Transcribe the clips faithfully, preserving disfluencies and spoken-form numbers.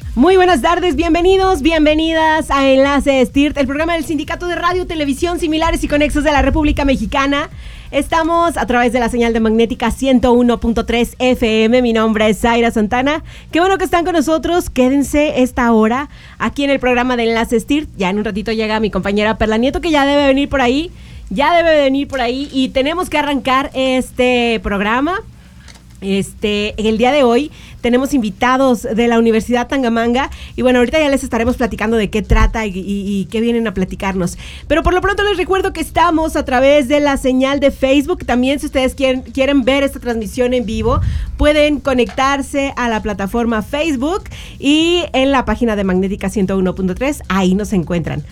Muy buenas tardes, bienvenidos, bienvenidas a Enlace S T I R T, el programa del Sindicato de Radio, Televisión, Similares y Conexos de la República Mexicana. Estamos a través de la señal de Magnética ciento uno punto tres F M. Mi nombre es Zaira Santana. Qué bueno que están con nosotros. Quédense esta hora aquí en el programa de Enlace S T I R T. Ya en un ratito llega mi compañera Perla Nieto, que ya debe venir por ahí. Ya debe venir por ahí y tenemos que arrancar este programa. Este, el día de hoy tenemos invitados de la Universidad Tangamanga y bueno, ahorita ya les estaremos platicando de qué trata y, y, y qué vienen a platicarnos. Pero por lo pronto les recuerdo que estamos a través de la señal de Facebook. También si ustedes quieren, quieren ver esta transmisión en vivo, pueden conectarse a la plataforma Facebook y en la página de Magnética ciento uno punto tres, ahí nos encuentran.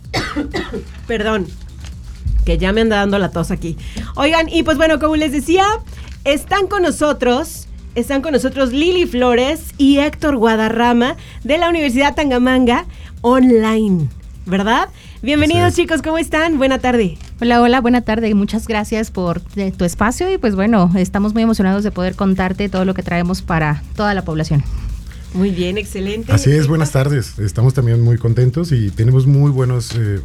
Perdón, que ya me anda dando la tos aquí. Oigan, y pues bueno, como les decía, están con nosotros, están con nosotros Lili Flores y Héctor Guadarrama de la Universidad Tangamanga online, ¿verdad? Bienvenidos, sí, chicos, ¿cómo están? Buena tarde. Hola, hola, buena tarde. Muchas gracias por de, tu espacio y pues bueno, estamos muy emocionados de poder contarte todo lo que traemos para toda la población. Muy bien, excelente. Así es, buenas tardes. Estamos también muy contentos y tenemos muy buenas eh,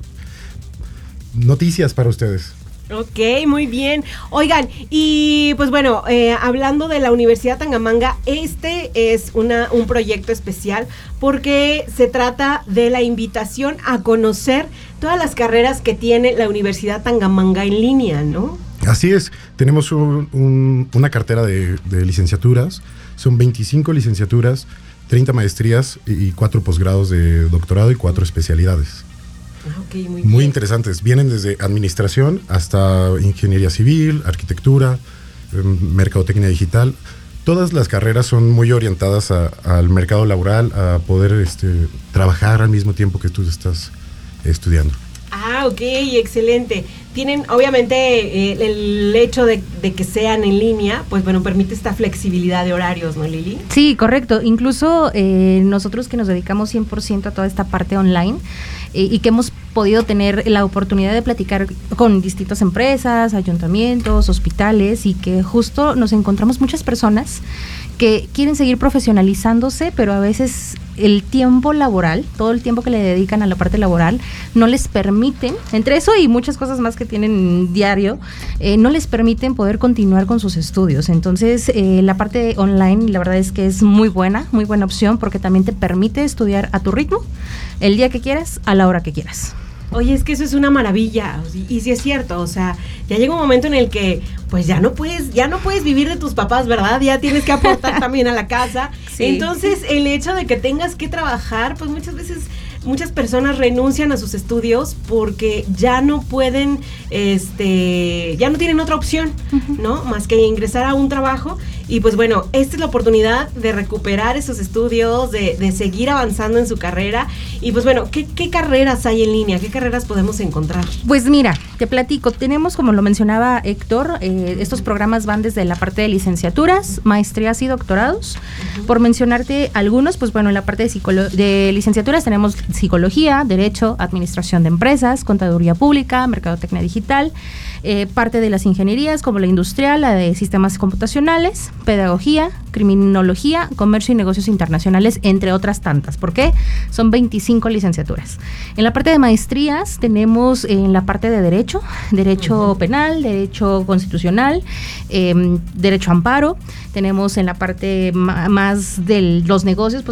noticias para ustedes. Ok, muy bien. Oigan, y pues bueno, eh, hablando de la Universidad Tangamanga, este es una, un proyecto especial porque se trata de la invitación a conocer todas las carreras que tiene la Universidad Tangamanga en línea, ¿no? Así es, tenemos un, un, una cartera de, de licenciaturas, son veinticinco licenciaturas, treinta maestrías y cuatro posgrados de doctorado y cuatro especialidades. Okay, muy, muy interesantes, vienen desde administración hasta ingeniería civil, arquitectura, eh, mercadotecnia digital. Todas las carreras son muy orientadas a, al mercado laboral, a poder este, trabajar al mismo tiempo que tú estás estudiando. Ah, ok, excelente. Tienen, obviamente, eh, el hecho de, de que sean en línea, pues bueno, permite esta flexibilidad de horarios, ¿no, Lili? Sí, correcto. Incluso eh, nosotros que nos dedicamos cien por ciento a toda esta parte online eh, y que hemos podido tener la oportunidad de platicar con distintas empresas, ayuntamientos, hospitales y que justo nos encontramos muchas personas que quieren seguir profesionalizándose, pero a veces el tiempo laboral, todo el tiempo que le dedican a la parte laboral, no les permiten, entre eso y muchas cosas más que tienen diario, eh, no les permiten poder continuar con sus estudios. Entonces, eh, la parte online, la verdad es que es muy buena, muy buena opción, porque también te permite estudiar a tu ritmo, el día que quieras, a la hora que quieras. Oye, es que eso es una maravilla, y, y sí es cierto, o sea, ya llega un momento en el que, pues ya no puedes, ya no puedes vivir de tus papás, ¿verdad? Ya tienes que aportar también a la casa. Sí. Entonces, el hecho de que tengas que trabajar, pues muchas veces, muchas personas renuncian a sus estudios porque ya no pueden, este, ya no tienen otra opción, uh-huh. ¿no? Más que ingresar a un trabajo. Y pues bueno, esta es la oportunidad de recuperar esos estudios, de, de seguir avanzando en su carrera. Y pues bueno, ¿qué, qué carreras hay en línea? ¿Qué carreras podemos encontrar? Pues mira, te platico, tenemos, como lo mencionaba Héctor, eh, estos programas van desde la parte de licenciaturas, maestrías y doctorados. Uh-huh. Por mencionarte algunos, pues bueno, en la parte de, psicolo- de licenciaturas tenemos psicología, derecho, administración de empresas, contaduría pública, mercadotecnia digital, eh, parte de las ingenierías como la industrial, la de sistemas computacionales, pedagogía, criminología, comercio y negocios internacionales, entre otras tantas. ¿Por qué? Son veinticinco licenciaturas. En la parte de maestrías tenemos en la parte de derecho, derecho uh-huh. penal, derecho constitucional, eh, derecho amparo. Tenemos en la parte ma- más de los negocios, pues